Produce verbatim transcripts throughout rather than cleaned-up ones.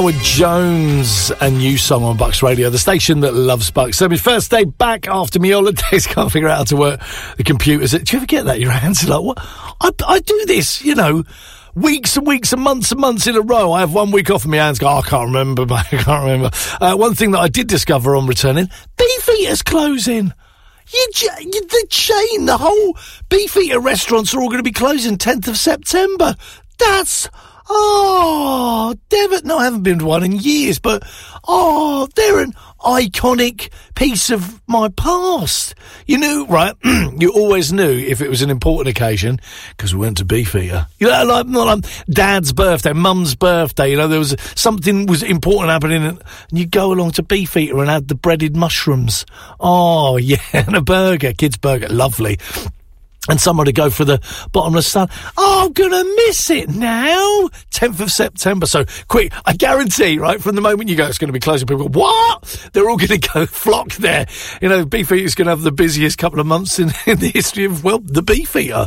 Howard Jones, a new song on Bucks Radio, the station that loves Bucks. So my first day back after my holidays, can't figure out how to work the computers. Do you ever get that? Your hands are like, what? I, I do this, you know, weeks and weeks and months and months in a row. I have one week off and my hands go, oh, I can't remember, mate, I can't remember. Uh, one thing that I did discover on returning, Beefeater's closing. You, you, the chain, the whole Beefeater restaurants are all going to be closing tenth of September. That's, oh, Devon. No, I haven't been to one in years, but, oh, they're an iconic piece of my past. You knew, right, you always knew if it was an important occasion, because we went to Beefeater. You know, like, not like Dad's birthday, Mum's birthday, you know, there was something was important happening, and you go along to Beefeater and have the breaded mushrooms. Oh, yeah, and a burger, kid's burger, lovely. And someone to go for the bottomless sun. Oh, I'm going to miss it now. tenth of September. So, quick, I guarantee, right, from the moment you go, it's going to be closing. People go, what? They're all going to go flock there. You know, Beefeater's going to have the busiest couple of months in, in the history of, well, the Beefeater.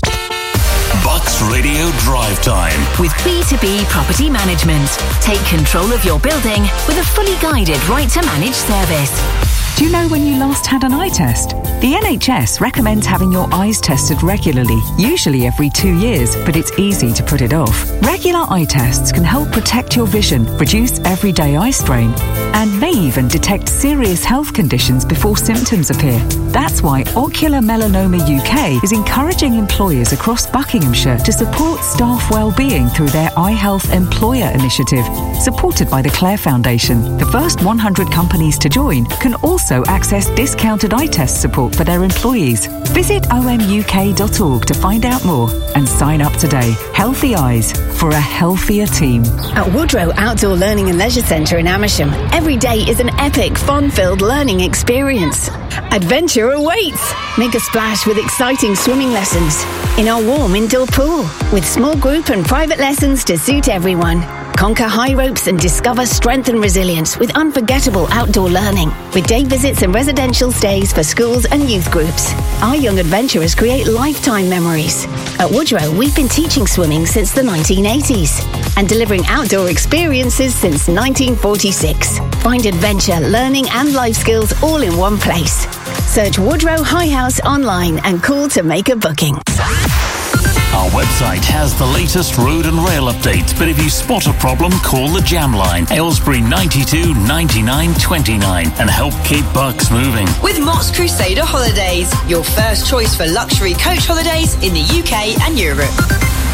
Bucks Radio Drive Time. With B two B Property Management. Take control of your building with a fully guided right to manage service. Do you know when you last had an eye test? The N H S recommends having your eyes tested regularly, usually every two years, but it's easy to put it off. Regular eye tests can help protect your vision, reduce everyday eye strain, and may even detect serious health conditions before symptoms appear. That's why Ocular Melanoma U K is encouraging employers across Buckinghamshire to support staff well-being through their Eye Health Employer Initiative, supported by the Clare Foundation. The first one hundred companies to join can also access discounted eye test support for their employees. Visit o m u k dot org to find out more and sign up today. Healthy eyes for a healthier team. At Woodrow Outdoor Learning and Leisure Centre in Amersham, every day is an epic, fun-filled learning experience. Adventure awaits. Make a splash with exciting swimming lessons in our warm indoor pool with small group and private lessons to suit everyone. Conquer high ropes and discover strength and resilience with unforgettable outdoor learning. With day visits and residential stays for schools and youth groups. Our young adventurers create lifetime memories. At Woodrow, we've been teaching swimming since the nineteen eighties and delivering outdoor experiences since nineteen forty-six. Find adventure, learning and life skills all in one place. Search Woodrow High House online and call to make a booking. Our website has the latest road and rail updates, but if you spot a problem, call the Jam Line, Aylesbury ninety-two ninety-nine twenty-nine, and help keep Bucks moving. With Mott's Crusader Holidays, your first choice for luxury coach holidays in the U K and Europe.